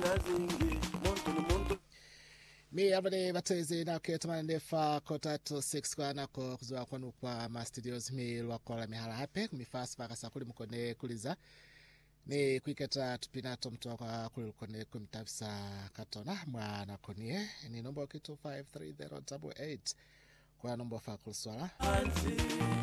Mi abade bateze na ketamande fa kotatu 6 kwa nako kuzwa kwanu kwa ma studios mi lwakola mihala hape mi fast baka sakuli mukone kuliza ni kwiketa tupinato mtoka kulikone kumtafisa katona mwana konie ni nombo kitu 53088 kwa nombo fa kuliswala